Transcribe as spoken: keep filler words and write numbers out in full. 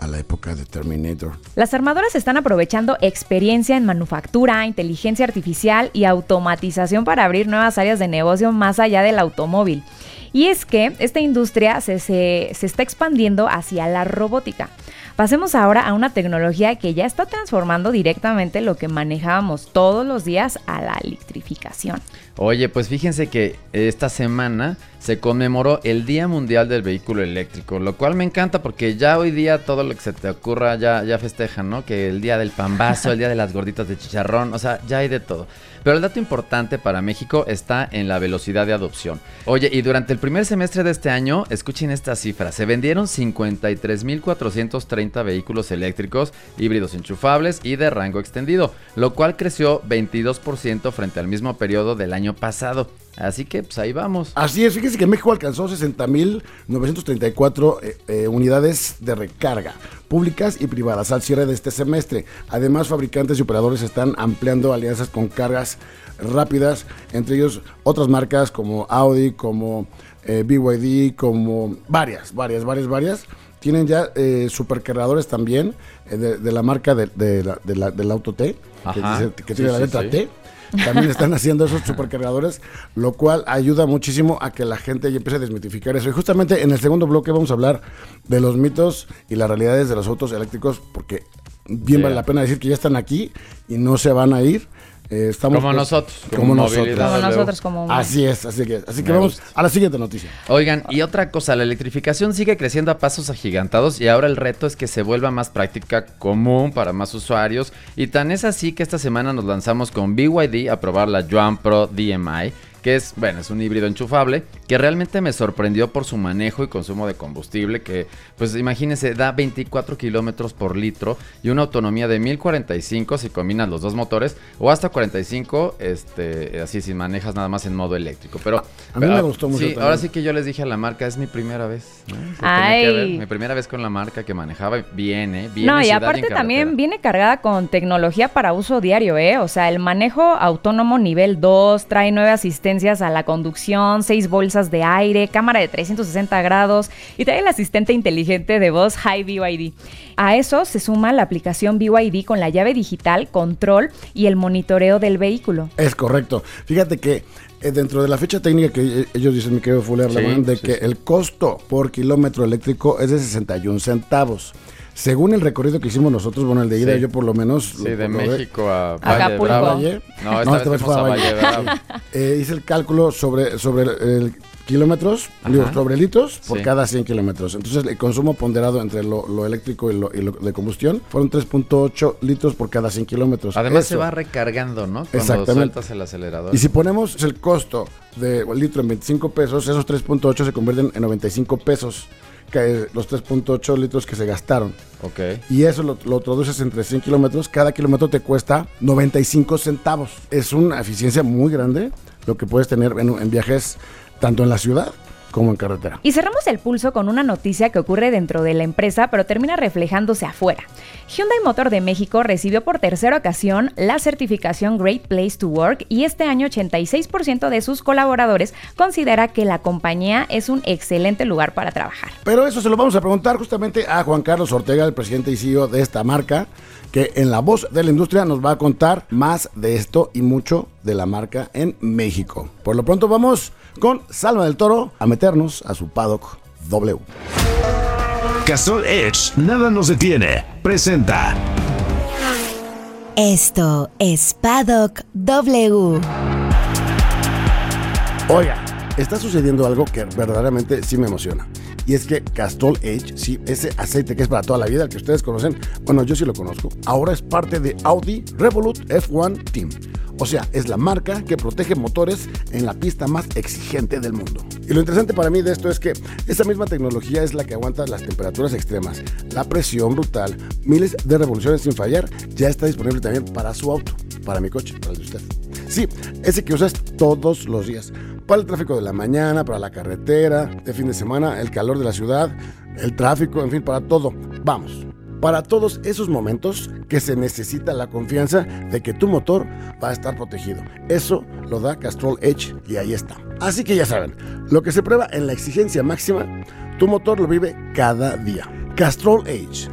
a la época de Terminator. Las armadoras están aprovechando experiencia en manufactura, inteligencia artificial y automatización para abrir nuevas áreas de negocio más allá del automóvil. Y es que esta industria se, se, se está expandiendo hacia la robótica. Pasemos ahora a una tecnología que ya está transformando directamente lo que manejábamos todos los días a la electrificación. Oye, pues fíjense que esta semana se conmemoró el Día Mundial del Vehículo Eléctrico, lo cual me encanta porque ya hoy día todo lo que se te ocurra ya, ya festejan, ¿no? Que el día del pambazo, el día de las gorditas de chicharrón, o sea, ya hay de todo. Pero el dato importante para México está en la velocidad de adopción. Oye, y durante el primer semestre de este año, escuchen esta cifra, se vendieron cincuenta y tres mil cuatrocientos treinta vehículos eléctricos, híbridos enchufables y de rango extendido, lo cual creció veintidós por ciento frente al mismo periodo del año pasado. Así que pues ahí vamos. Así es, fíjense que México alcanzó sesenta mil novecientos treinta y cuatro eh, eh, unidades de recarga públicas y privadas al cierre de este semestre. Además, fabricantes y operadores están ampliando alianzas con cargas rápidas, entre ellos otras marcas como Audi, como eh, B Y D, como varias, varias, varias, varias. Tienen ya eh, supercargadores también eh, de, de la marca de, de la, de la, del auto T, que, dice, que sí, tiene sí, la letra sí. T. También están haciendo esos supercargadores, lo cual ayuda muchísimo a que la gente ya empiece a desmitificar eso. Y justamente en el segundo bloque vamos a hablar de los mitos y las realidades de los autos eléctricos, porque bien sí. vale la pena decir que ya están aquí y no se van a ir. Eh, estamos como pues, nosotros, como, como nosotros, como nosotros, como así es, así que, así que vamos a la siguiente noticia. Oigan, y otra cosa, la electrificación sigue creciendo a pasos agigantados y ahora el reto es que se vuelva más práctica, común para más usuarios, y tan es así que esta semana nos lanzamos con B Y D a probar la Yuan Pro D M I, que es, bueno, es un híbrido enchufable, que realmente me sorprendió por su manejo y consumo de combustible, que, pues imagínense, da veinticuatro kilómetros por litro y una autonomía de mil cuarenta y cinco si combinas los dos motores, o hasta cuarenta y cinco, este, así si manejas nada más en modo eléctrico. Pero, a mí pero, me gustó mucho. Sí, también. ahora sí que yo les dije a la marca, es mi primera vez, ¿no? Ay. Ver, mi primera vez con la marca que manejaba bien, ¿eh? Bien no, en y ciudad aparte y en también viene cargada con tecnología para uso diario, ¿eh? O sea, el manejo autónomo nivel dos, trae nueve asistencias a la conducción, seis bolsas de aire, cámara de trescientos sesenta grados y trae el asistente inteligente de voz Hi B Y D. A eso se suma la aplicación B Y D con la llave digital, control y el monitoreo del vehículo. Es correcto. Fíjate que eh, dentro de la ficha técnica que ellos dicen, mi querido Fuller, sí, de sí, que sí. el costo por kilómetro eléctrico es de sesenta y un centavos. Según el recorrido que hicimos nosotros, bueno, el de ida, sí. yo por lo menos... Sí, lo, de lo México a Acapulco. Valle No, esta no, vez, vez fue a Valle, Valle Bravo. eh, hice el cálculo sobre, sobre el, el kilómetros, digo, sobre litros por sí. cada cien kilómetros. Entonces, el consumo ponderado entre lo, lo eléctrico y lo, y lo de combustión fueron tres punto ocho litros por cada cien kilómetros. Además, Eso. se va recargando, ¿no? Cuando Exactamente. sueltas el acelerador. Y si ponemos el costo de litro en veinticinco pesos, esos tres punto ocho se convierten en noventa y cinco pesos. Que los tres punto ocho litros que se gastaron. Ok. Y eso lo, lo traduces entre cien kilómetros. Cada kilómetro te cuesta noventa y cinco centavos. Es una eficiencia muy grande lo que puedes tener en, en viajes tanto en la ciudad como en carretera. Y cerramos el pulso con una noticia que ocurre dentro de la empresa, pero termina reflejándose afuera. Hyundai Motor de México recibió por tercera ocasión la certificación Great Place to Work y este año ochenta y seis por ciento de sus colaboradores considera que la compañía es un excelente lugar para trabajar. Pero eso se lo vamos a preguntar justamente a Juan Carlos Ortega, el presidente y C E O de esta marca, que en La Voz de la Industria nos va a contar más de esto y mucho de la marca en México. Por lo pronto vamos con Salma del Toro a meternos a su Paddock W. Castrol Edge, nada nos detiene. Presenta. Esto es Paddock W. Oiga, está sucediendo algo que verdaderamente sí me emociona. Y es que Castrol Edge, sí, ese aceite que es para toda la vida, el que ustedes conocen, bueno, yo sí lo conozco, ahora es parte de Audi Revolut F uno Team. O sea, es la marca que protege motores en la pista más exigente del mundo. Y lo interesante para mí de esto es que esa misma tecnología es la que aguanta las temperaturas extremas, la presión brutal, miles de revoluciones sin fallar, ya está disponible también para su auto, para mi coche, para el de usted. Sí, ese que usas todos los días, para el tráfico de la mañana, para la carretera, de fin de semana, el calor de la ciudad, el tráfico, en fin, para todo. Vamos. Para todos esos momentos que se necesita la confianza de que tu motor va a estar protegido. Eso lo da Castrol Edge y ahí está. Así que ya saben, lo que se prueba en la exigencia máxima, tu motor lo vive cada día. Castrol Edge.